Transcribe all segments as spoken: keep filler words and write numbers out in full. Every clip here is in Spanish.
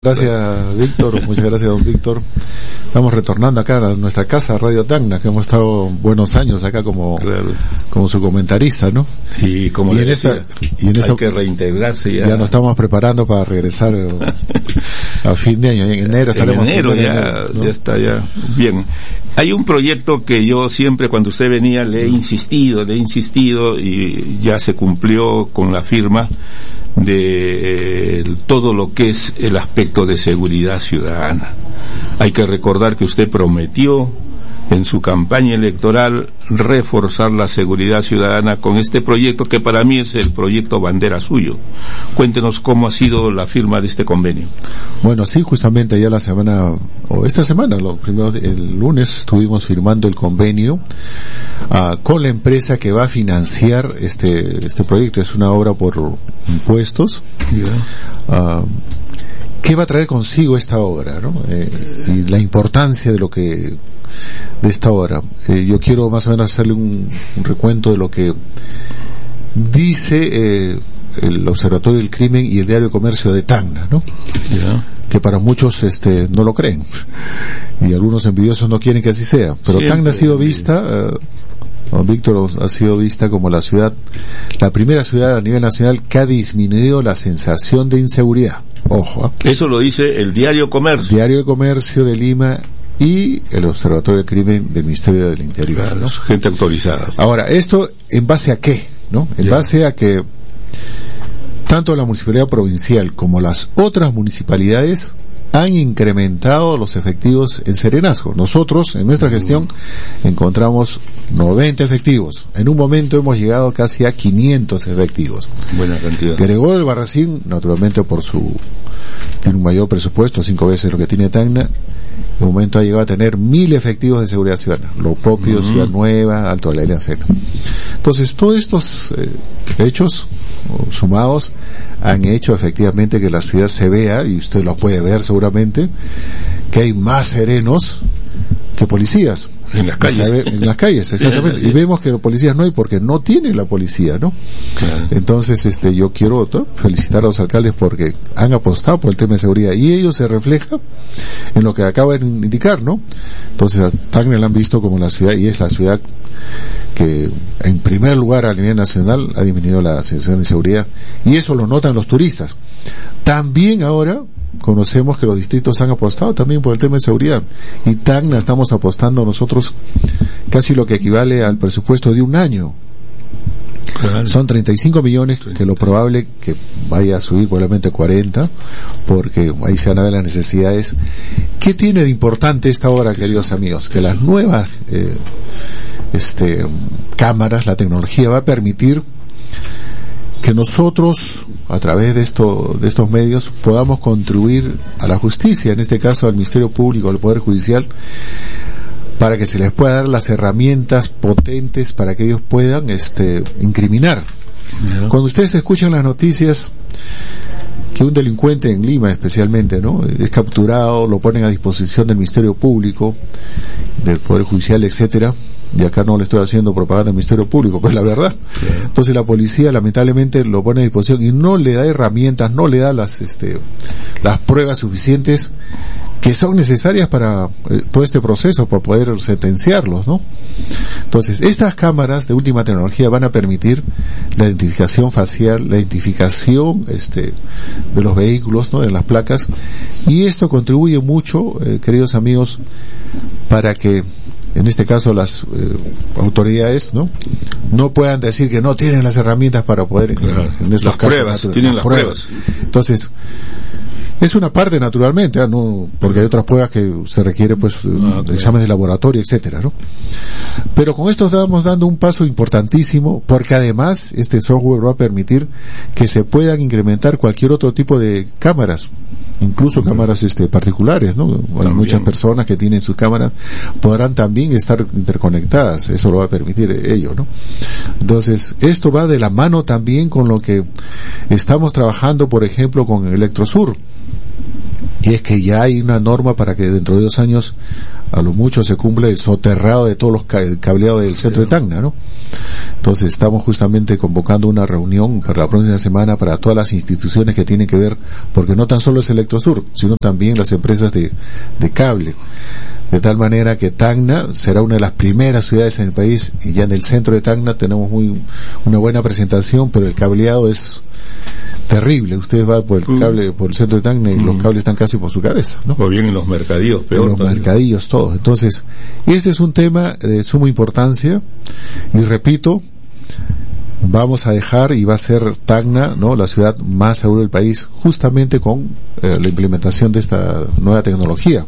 Gracias, Víctor. Muchas gracias, don Víctor. Estamos retornando acá a nuestra casa, Radio Tacna, que hemos estado buenos años acá como, claro, como su comentarista, ¿no? Y como y en esta, decía, y en esta, hay que reintegrarse ya. Ya nos estamos preparando para regresar a fin de año. En enero estaremos. En enero, en ya, enero, ¿no? Ya está, ya. Bien. Hay un proyecto que yo siempre, cuando usted venía, le he insistido, le he insistido, y ya se cumplió con la firma de eh, todo lo que es el aspecto de seguridad ciudadana. Hay que recordar que usted prometió en su campaña electoral reforzar la seguridad ciudadana con este proyecto que para mí es el proyecto bandera suyo. Cuéntenos cómo ha sido la firma de este convenio. Bueno, sí, justamente ya la semana, o esta semana, lo primero, el lunes estuvimos firmando el convenio uh, con la empresa que va a financiar este este proyecto. Es una obra por impuestos. Yeah. Uh, ¿Qué va a traer consigo esta obra, no? Eh, y la importancia de lo que de esta obra. Eh, yo quiero más o menos hacerle un, un recuento de lo que dice eh, el Observatorio del Crimen y el Diario de Comercio de Tacna, ¿no? Yeah. Que para muchos este no lo creen y algunos envidiosos no quieren que así sea, pero siempre, Tacna ha sido vista, eh, don Víctor, ha sido vista como la ciudad, la primera ciudad a nivel nacional que ha disminuido la sensación de inseguridad. Ojo, ¿eh? Eso lo dice el Diario Comercio. Diario de Comercio de Lima y el Observatorio del Crimen del Ministerio del Interior. Claro, ¿no? Gente autorizada. Ahora, ¿esto en base a qué? ¿No? En yeah. base a que tanto la municipalidad provincial como las otras municipalidades han incrementado los efectivos en serenazgo. Nosotros, en nuestra gestión, encontramos noventa efectivos. En un momento hemos llegado casi a quinientos efectivos. Buena cantidad. Gregorio Albarracín, naturalmente por su, tiene un mayor presupuesto, cinco veces lo que tiene Tacna. En un momento ha llegado a tener mil efectivos de seguridad ciudadana. Lo propio, uh-huh. Ciudad Nueva, Alto de la Isla Z. Entonces, todos estos eh, hechos sumados han hecho efectivamente que la ciudad se vea, y usted lo puede ver seguramente, que hay más serenos que policías. En las calles. Sabe, en las calles, exactamente. Sí, y vemos que los policías no hay porque no tiene la policía, ¿no? Claro. Entonces, este, yo quiero ¿no? felicitar a los alcaldes porque han apostado por el tema de seguridad y ello se refleja en lo que acaba de indicar, ¿no? Entonces, a Tacna la han visto como la ciudad, y es la ciudad que en primer lugar a nivel nacional ha disminuido la sensación de inseguridad, y eso lo notan los turistas. También ahora conocemos que los distritos han apostado también por el tema de seguridad, y Tacna estamos apostando nosotros casi lo que equivale al presupuesto de un año. Claro. Son treinta y cinco millones, que lo probable que vaya a subir probablemente cuarenta, porque ahí se van a ver las necesidades. ¿Qué tiene de importante esta obra, queridos amigos? Que las nuevas eh, este cámaras, la tecnología va a permitir que nosotros, a través de esto, de estos medios, podamos contribuir a la justicia, en este caso al Ministerio Público, al Poder Judicial, para que se les pueda dar las herramientas potentes para que ellos puedan, este, incriminar. Yeah. Cuando ustedes escuchan las noticias que un delincuente en Lima especialmente, ¿no?, es capturado, lo ponen a disposición del Ministerio Público, del Poder Judicial, etcétera, y acá no le estoy haciendo propaganda al Ministerio Público, pues la verdad. Yeah. Entonces la policía lamentablemente lo pone a disposición y no le da herramientas, no le da las, este, las pruebas suficientes que son necesarias para eh, todo este proceso, para poder sentenciarlos, ¿no? Entonces, estas cámaras de última tecnología van a permitir la identificación facial, la identificación, este, de los vehículos, ¿no?, de las placas, y esto contribuye mucho, eh, queridos amigos, para que en este caso las eh, autoridades no no puedan decir que no tienen las herramientas para poder, claro, en, en estos las casos, pruebas, natural, tienen las, las pruebas. pruebas. Entonces, es una parte naturalmente, ¿eh? No, porque hay otras pruebas que se requiere, pues, ah, okay. exámenes de laboratorio, etcétera, ¿no? Pero con esto estamos dando un paso importantísimo, porque además este software va a permitir que se puedan incrementar cualquier otro tipo de cámaras, incluso cámaras este particulares, ¿no? Hay también muchas personas que tienen sus cámaras, podrán también estar interconectadas, eso lo va a permitir ello, ¿no? Entonces, esto va de la mano también con lo que estamos trabajando, por ejemplo, con Electrosur. Y es que ya hay una norma para que dentro de dos años a lo mucho se cumple el soterrado de todos los ca- el cableado del centro de Tacna, ¿no? Entonces estamos justamente convocando una reunión para la próxima semana para todas las instituciones que tienen que ver, porque no tan solo es Electrosur, sino también las empresas de, de cable. De tal manera que Tacna será una de las primeras ciudades en el país, y ya en el centro de Tacna tenemos muy, una buena presentación, pero el cableado es terrible. Usted va por el cable, por el centro de Tacna y mm. los cables están casi por su cabeza, ¿no? O bien en los mercadillos, peor. En los también. mercadillos, todos. Entonces, este es un tema de suma importancia, y repito, vamos a dejar, y va a ser Tacna, ¿no?, la ciudad más segura del país, justamente con eh, la implementación de esta nueva tecnología.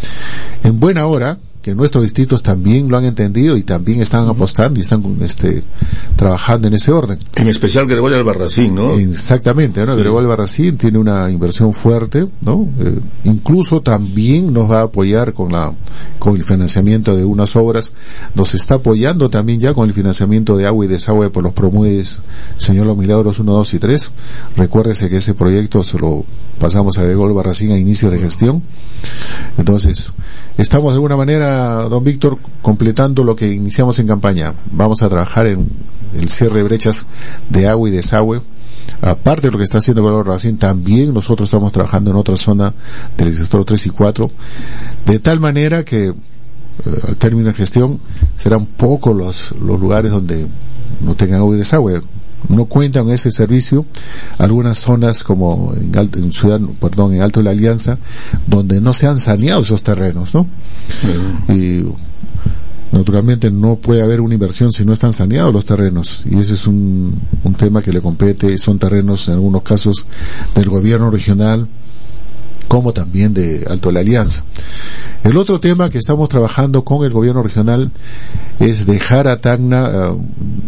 En buena hora, que nuestros distritos también lo han entendido y también están apostando y están este trabajando en ese orden. En especial Gregorio Albarracín, ¿no? Exactamente, ¿no? Sí. Gregorio Albarracín tiene una inversión fuerte, ¿no? Eh, incluso también nos va a apoyar con la con el financiamiento de unas obras, nos está apoyando también ya con el financiamiento de agua y desagüe por los promueves Señor Los Milagros uno, dos y tres. Recuérdese que ese proyecto se lo pasamos a Gregorio Albarracín a inicio de gestión. Entonces, estamos de alguna manera, don Víctor, completando lo que iniciamos en campaña. Vamos a trabajar en el cierre de brechas de agua y desagüe. Aparte de lo que está haciendo Gregorio Albarracín, también nosotros estamos trabajando en otra zona del sector tres y cuatro, de tal manera que eh, al término de gestión serán pocos los, los lugares donde no tengan agua y desagüe. No cuentan con ese servicio algunas zonas como en, Alto, en Ciudad, perdón, en Alto de la Alianza, donde no se han saneado esos terrenos, ¿no? Uh-huh. Y naturalmente no puede haber una inversión si no están saneados los terrenos, y ese es un, un tema que le compete. Son terrenos en algunos casos del gobierno regional, como también de Alto de la Alianza. El otro tema que estamos trabajando con el gobierno regional es dejar a Tacna uh,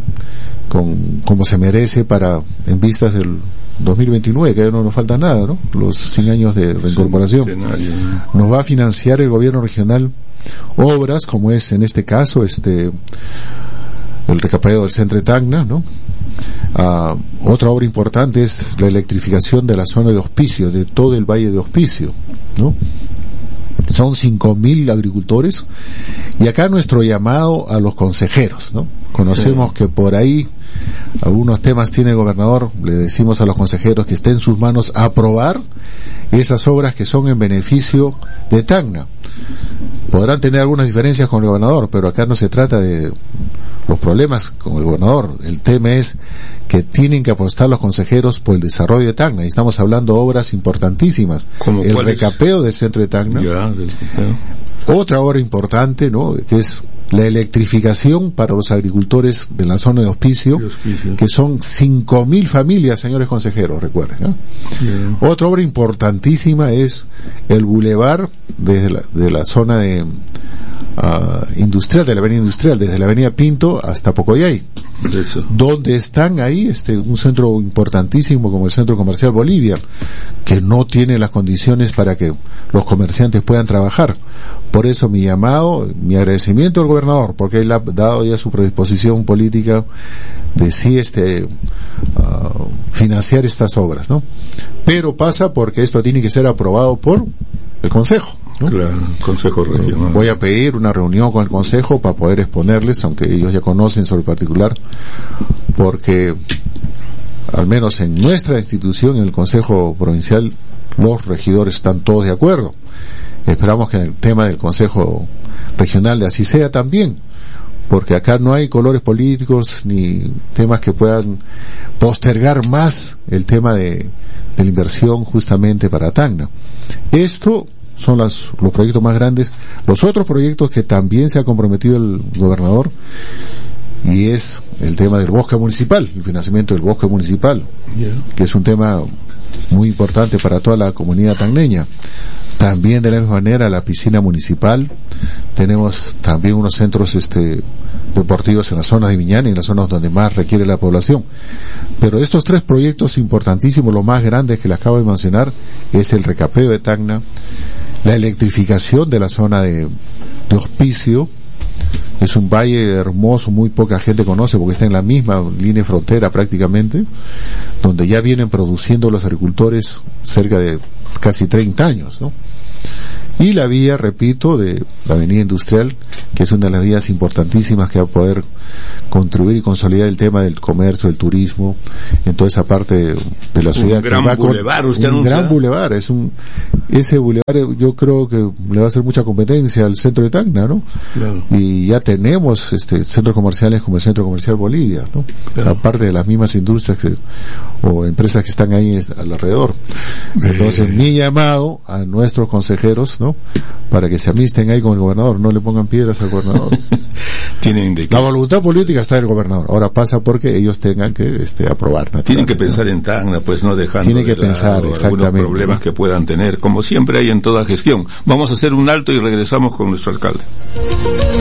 con como se merece para en vistas del dos mil veintinueve, que ya no nos falta nada, ¿no? Los cien años de reincorporación. Nos va a financiar el gobierno regional obras como es en este caso este el recapeo del centro de Tacna, ¿no? Uh, otra obra importante es la electrificación de la zona de Hospicio, de todo el valle de Hospicio, ¿no? Son cinco mil agricultores, y acá nuestro llamado a los consejeros, ¿no? Conocemos sí. que por ahí algunos temas tiene el gobernador, le decimos a los consejeros que esté en sus manos aprobar esas obras que son en beneficio de Tacna. Podrán tener algunas diferencias con el gobernador, pero acá no se trata de los problemas con el gobernador. El tema es que tienen que apostar los consejeros por el desarrollo de Tacna, y estamos hablando de obras importantísimas. El recapeo del centro de Tacna. Ya, del Otra obra importante, ¿no?, que es la electrificación para los agricultores de la zona de Hospicio, de Hospicio. que son cinco mil familias, señores consejeros, recuerden, ¿no? Yeah. Otra obra importantísima es el bulevar desde la, de la zona de uh, industrial, de la avenida industrial, desde la avenida Pinto hasta Pocoyay. Eso. Donde están ahí este un centro importantísimo como el Centro Comercial Bolivia, que no tiene las condiciones para que los comerciantes puedan trabajar. Por eso mi llamado, mi agradecimiento al gobernador, porque él ha dado ya su predisposición política de sí este uh, financiar estas obras, ¿no? Pero pasa porque esto tiene que ser aprobado por el Consejo, ¿no? Claro, Consejo Regional. Voy a pedir una reunión con el Consejo para poder exponerles, aunque ellos ya conocen sobre el particular, porque al menos en nuestra institución, en el Consejo Provincial, los regidores están todos de acuerdo. Esperamos que en el tema del Consejo Regional de así sea también, porque acá no hay colores políticos ni temas que puedan postergar más el tema de, de la inversión justamente para Tacna. Esto son las, los proyectos más grandes. Los otros proyectos que también se ha comprometido el gobernador, y es el tema del bosque municipal, el financiamiento del bosque municipal, yeah. que es un tema muy importante para toda la comunidad tacneña. También de la misma manera la piscina municipal. Tenemos también unos centros este deportivos en las zonas de Viñana y en las zonas donde más requiere la población. Pero estos tres proyectos importantísimos, los más grandes que les acabo de mencionar, es el recapeo de Tacna, la electrificación de la zona de, de Hospicio. Es un valle hermoso, muy poca gente conoce porque está en la misma línea de frontera prácticamente, donde ya vienen produciendo los agricultores cerca de casi treinta años, ¿no? Y la vía, repito, de la avenida industrial, que es una de las vías importantísimas que va a poder contribuir y consolidar el tema del comercio, del turismo, en toda esa parte de, de la ciudad. Un gran bulevar, usted Un anuncia. gran bulevar, es un, ese bulevar yo creo que le va a hacer mucha competencia al centro de Tacna, ¿no? Claro. Y ya tenemos, este, centros comerciales como el Centro Comercial Bolivia, ¿no? Claro. Aparte de las mismas industrias que, o empresas que están ahí alrededor. Entonces, eh. mi llamado a nuestros consejeros, ¿no? Para que se amisten ahí con el gobernador, no le pongan piedras al gobernador. Tienen de que... La voluntad política está en el gobernador. Ahora pasa porque ellos tengan que este aprobar. Tienen que pensar, ¿no?, en Tacna, pues no dejando Tienen que de pensar exactamente algunos problemas que puedan tener, como siempre hay en toda gestión. Vamos a hacer un alto y regresamos con nuestro alcalde.